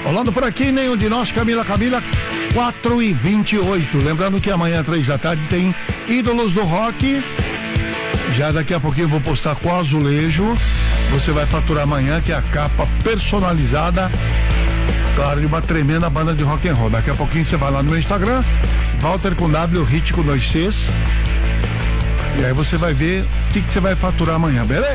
Rolando por aqui, nenhum de nós, Camila, 4h28. Lembrando que amanhã, 3 da tarde, tem Ídolos do Rock. Já daqui a pouquinho eu vou postar com azulejo. Você vai faturar amanhã, que é a capa personalizada, claro, de uma tremenda banda de rock and roll. Daqui a pouquinho você vai lá no meu Instagram, Walter com W, Hit com 2 Cs. E aí você vai ver o que você vai faturar amanhã, beleza?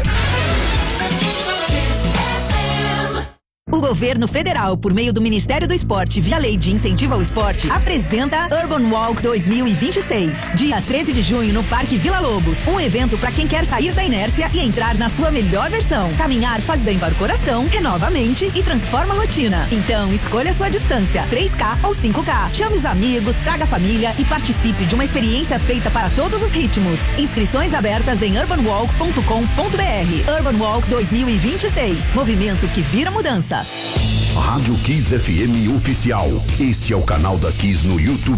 O governo federal, por meio do Ministério do Esporte, via Lei de Incentivo ao Esporte, apresenta Urban Walk 2026. Dia 13 de junho, no Parque Vila Lobos. Um evento para quem quer sair da inércia e entrar na sua melhor versão. Caminhar faz bem para o coração, renova a mente e transforma a rotina. Então, escolha a sua distância, 3K ou 5K. Chame os amigos, traga a família e participe de uma experiência feita para todos os ritmos. Inscrições abertas em urbanwalk.com.br. Urban Walk 2026. Movimento que vira mudança. Rádio Kiss FM Oficial. Este é o canal da Kiss no YouTube.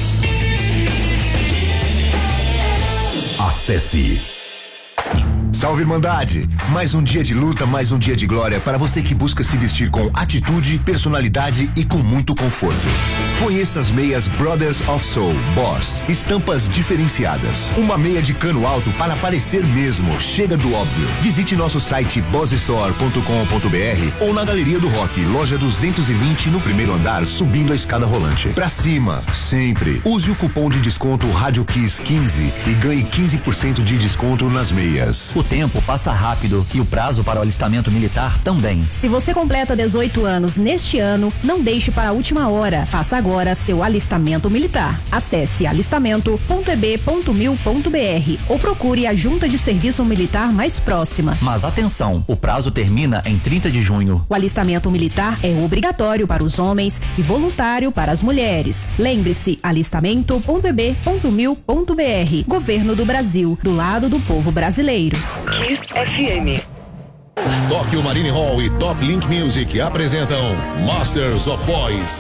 Acesse. Salve, Irmandade! Mais um dia de luta, mais um dia de glória para você que busca se vestir com atitude, personalidade e com muito conforto. Conheça as meias Brothers of Soul Boss, estampas diferenciadas. Uma meia de cano alto para parecer mesmo, chega do óbvio. Visite nosso site bossstore.com.br ou na Galeria do Rock, loja 220, no primeiro andar, subindo a escada rolante. Pra cima, sempre. Use o cupom de desconto Rádio Kiss 15 e ganhe 15% de desconto nas meias. O tempo passa rápido e o prazo para o alistamento militar também. Se você completa 18 anos neste ano, não deixe para a última hora. Faça agora seu alistamento militar. Acesse alistamento.eb.mil.br ou procure a junta de serviço militar mais próxima. Mas atenção, o prazo termina em 30 de junho. O alistamento militar é obrigatório para os homens e voluntário para as mulheres. Lembre-se, alistamento.eb.mil.br. Governo do Brasil, do lado do povo brasileiro. Kiss FM. Tóquio Marine Hall e Top Link Music apresentam Masters of Boys.